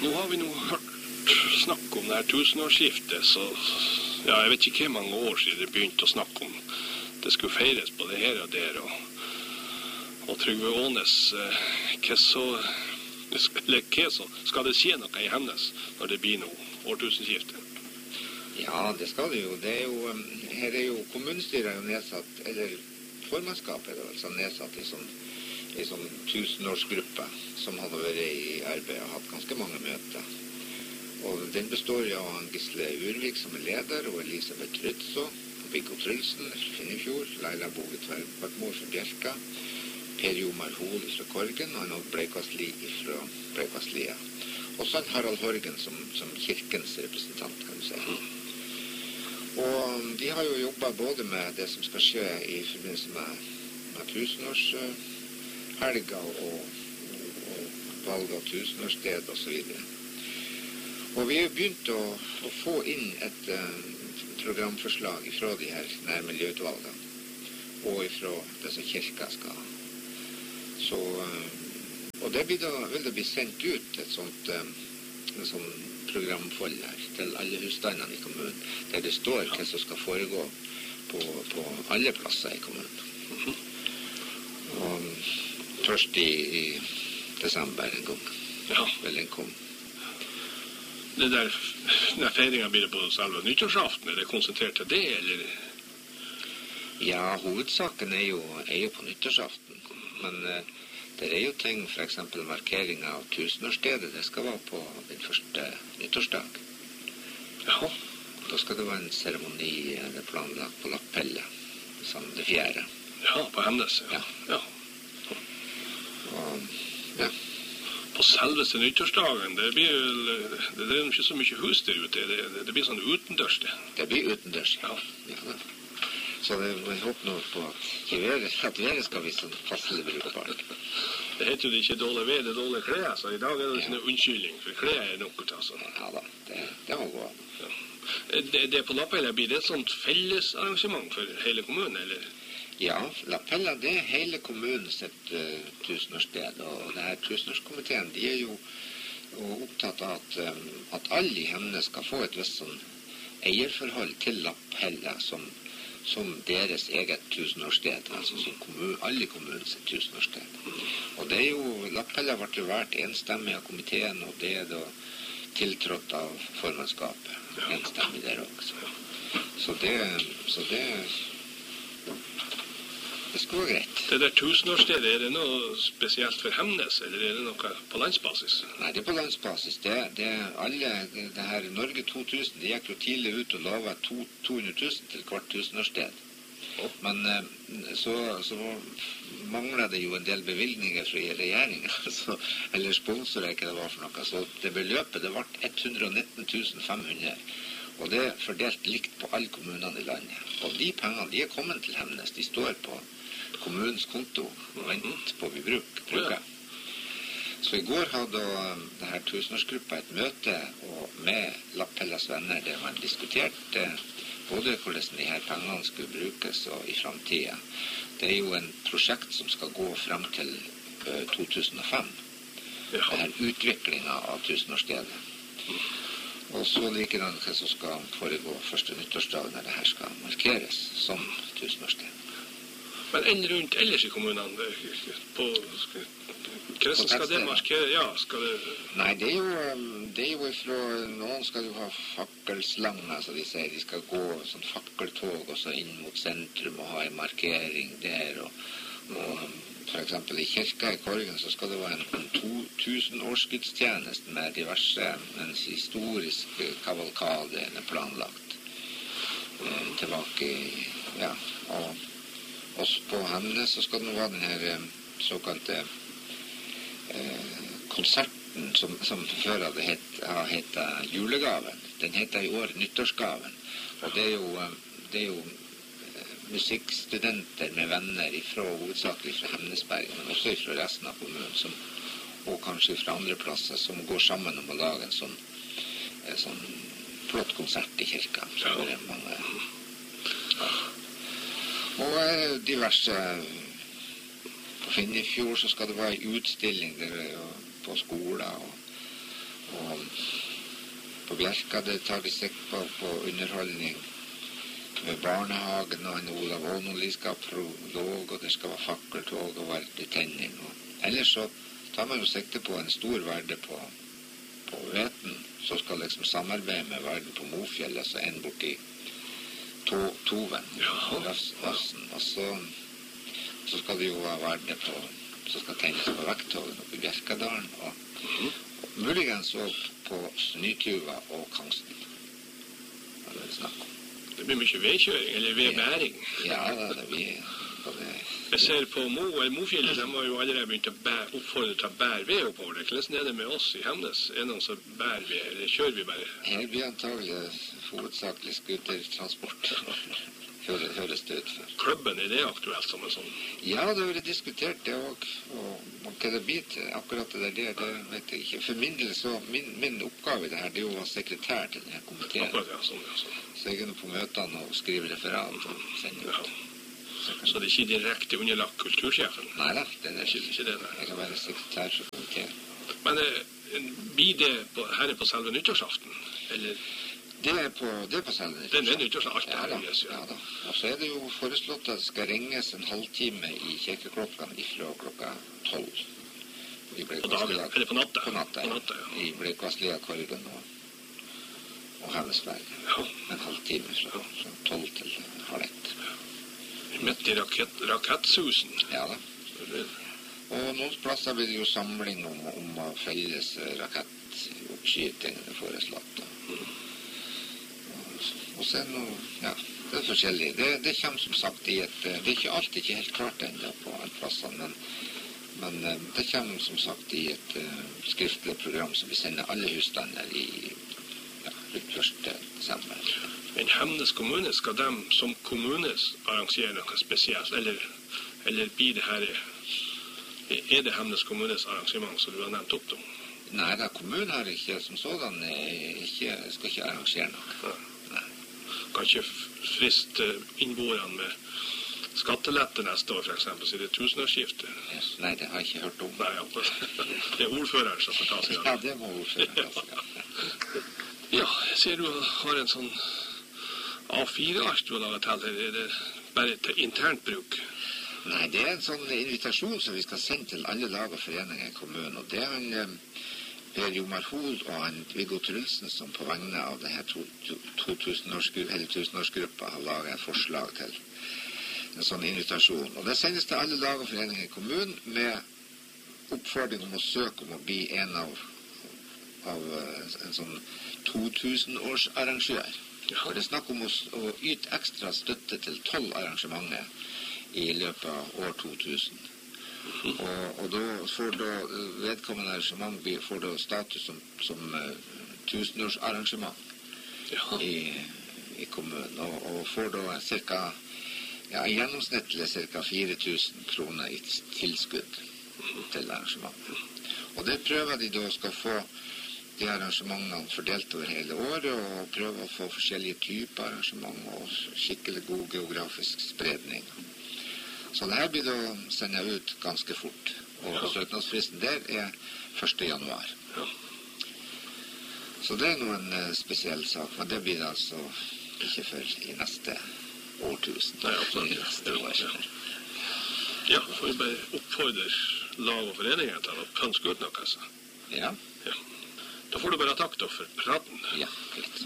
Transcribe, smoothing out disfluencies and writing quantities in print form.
Nå har vi hørt snakk om det her tusenårsskiftet, så ja, jeg vet ikke hvor mange år siden det begynte å snakke om det skulle feires på det her og der, og Trygve Ånes, hva så skal det skje noe i hennes når det blir noe årtusenskifte? Ja, det skal det jo. Her er jo kommunestyret nedsatt, eller formannskapet er altså nedsatt i sånn tusenårsgruppe som hadde vært i arbeid og hatt ganske mange møter. Og den består av Gisle Urvik som er leder, og Elisabeth Rydso, Viggo Trulsen fra Finnefjord, Laila Boge Tverrbakmor fra Bjelka, Per Jomar Hol fra Korgen, og Odd Bleikvassli fra Bleikvasslia. Og så Harald Horgen som kirkens representant, kan du si. Og de har jo jobbet både med det som skal skje i forbindelse med tusenårshelga og valg av tusenårssted og så videre. Og vi har begynt å få inn et programforslag fra de her nærmiljøutvalgene, og fra det som kirka skal ha. Så, og det vil det bli sendt ut et sånt programfold her til alle husstandene i kommunen, der det står hva som skal foregå på alle plasser i kommunen. Og først i desember en gang, vel den kom. Det der feiringen blir det på selve nyttårsaften, er det konsentrert til det, eller? Ja, hovedsaken er jo på nyttårsaften, men det er jo ting, for eksempel markering av tusenårsstedet, det skal være på den første nyttårsdag. Ja. Da skal det være en seremoni planlagt på Lappelle, som det 4. Ja, på Hemnes, ja. Og, ja. På selveste nyttårsdagen, det er jo ikke så mye hus der ute, det blir sånn utendørs det. Det blir utendørs, ja. Så jeg håper nå på at været skal bli sånn passelig brukbart. Det heter jo ikke dårlig ved, det er dårlig klær, så i dag er det ikke noe unnskyldning, for klær er nok altså. Ja da, det må gå. Ja. Det på Lappella, blir det et sånt fellesarrangement for hele kommunen, eller? Ja, Lappella, det er hele kommunen sitt tusenårssted, og det her tusenårskomiteen, de er jo opptatt av at alle i Hemnes skal få et visst sånn eierforhold til Lappella som deres eget tusenårssted, altså som alle kommunens tusenårssted. Og det er jo, Lappella ble vært enstemmig av komiteen, og det er da tiltrådt av formannskapet, enstemmig der også. Så det skal være greit. Det der tusenårsstedet, er det noe spesielt for Hemnes, eller er det noe på landsbasis? Nei, det er på landsbasis. Det her Norge 2000, de gikk jo tidlig ut og lovet 200 000 til hvert tusenårssted. Men så manglet det jo en del bevilgninger fra regjeringen, eller sponsorer, ikke det var for noe. Så det beløpet, det ble 119 500. Og det er fordelt likt på alle kommunene i landet. Og de pengene, de er kommet til Hemnes. De står på kommunens konto og venter på vi bruker. Så i går hadde det her tusenårsgruppa et møte med Lappellas venner der man diskuterte både hvordan de her pengene skulle brukes og i fremtiden. Det er jo en prosjekt som skal gå frem til 2005. Det her utviklingen av tusenårsstedet. Og så likedan hva som skal foregå første nyttårsdag når det her skal markeres som tusenårssted. Men enn rundt ellers i kommunene, hva skal det markere? Ja, skal det... Nei, det er jo ifra, noen skal jo ha fakkelslanger, så de sier, de skal gå sånn fakkeltog og så inn mot sentrum og ha en markering der, og for eksempel i kirka i Korgen så skal det være en 1000-årsgudstjeneste med diverse, en historisk kavalkade planlagt tilbake, ja, og også på Hemnes så skal det være den her såkalte konserten som før hadde hett julegaven. Den heter i år nyttårsgaven, og det er jo musikkstudenter med venner hovedsakelig fra Hemnesberg, men også fra resten av kommunen, og kanskje fra andre plasser, som går sammen om å lage en sånn flott konsert i kirka. Så det er mange... Og diverse... På Finnefjord så skal det være utstilling der, på skoler, Og på Bjerka det tar de sikk på underholdning med barnehagen, og Olav Ånoli skal ha prolog, og det skal være fakkeltog og verdetenning. Ellers så tar man jo sikte på en stor verde på Veten, som skal liksom samarbeide med verden på Mofjell, altså en borti Toven, Rafsen, og så skal det jo være verde på, så skal tennes på vekttogen oppe i Bjerkadalen, og muligens også på Snytuva og Kangsten. Det er det snakk om. Det blir mye vedkjøring, eller vedbæring. Ja, det blir både... Jeg ser på Mofjellet, de har jo allerede begynt å oppfordre til å bære ved oppover det. Hvordan er det med oss i Hemnes? Er det noen som bærer ved, eller kjører vi bare? Her blir antagelig hovedsakelig skutertransport. Høres det ut for. Klubben, er det aktuelt som en sånn? Ja, det har vært diskutert det også, og hva det blir til akkurat det vet jeg ikke. For min del så, min oppgave i det her, det er jo å være sekretær til denne komiteen. Akkurat, ja, sånn. Så jeg er nå på møtene og skriver referat og sender ut. Så det er ikke direkte underlagt kultursjefen? Neida, det er ikke det. Jeg kan være sekretær for komiteen. Men blir det her på selve nyttårsaften, eller? Det er på selve nyttårsaften. Den er nyttårsaften, ja da. Og så er det jo foreslått at det skal ringes en halvtime i kirkeklokkene ifra klokka 12. På dagen, eller på natta? På natta, ja. I Bleikvasslia, Korgen og Hemnesberg. Ja. En halvtime fra 12 til halv 1. Midt i rakettsusen. Ja da. Og noen plasser blir det jo samling om felles rakettoppskyting det foreslått. Og så er det noe, ja, det er forskjellig. Det kommer som sagt i det er ikke alltid ikke helt klart enda på alle plassene, men det kommer som sagt i et skriftlig program som vi sender alle husstander i rundt 1. desember. Men Hemnes kommune, skal de som kommune arrangere noe spesielt, eller blir det her, er det Hemnes kommunes arrangement som du har nevnt opp om? Nei, da kommunen har ikke som sådan, skal ikke arrangere noe. Nei. Kan ikke friste innboerne med skattelette neste år, for eksempel, så det er tusenårsskifte? Yes, nei, det har jeg ikke hørt om. Nei, det er ordføreren som får ta seg av. Ja, det må ordføreren ta seg av. Ja, jeg ser du har en sånn A4-ark du har laget til, er det bare til internt bruk? Nei, det er en sånn invitasjon som vi skal sende til alle lag og foreninger i kommunen, og det er Per Jomar Hol og Viggo Trulsen som på vegne av det her 1000-årsgruppa har laget et forslag til en sånn invitasjon. Og det sendes til alle lag og foreninger i kommunen med oppfordring om å søke om å bli en av en sånn 2000-årsarrangør. For det er snakk om å yte ekstra støtte til 12 arrangementer i løpet av år 2000. Og da får vedkommende arrangement får status som 1000-årsarrangement i kommunen, og får da gjennomsnittlig ca. 4000 kroner i tilskudd til arrangementet. Og det prøver de da skal få de arrangementene fordelt over hele året, og prøve å få forskjellige typer arrangement og skikkelig god geografisk spredning. Så det her blir da sendet ut ganske fort, og søknadsfristen der er 1. januar. Ja. Så det er noen spesiell sak, men det blir det altså ikke før i neste årtusen. Nei, absolutt. Ja, får vi bare oppfordre lag og foreninger til å pønske ut noe, altså. Ja. Da får du bare takke for praten. Ja, greit.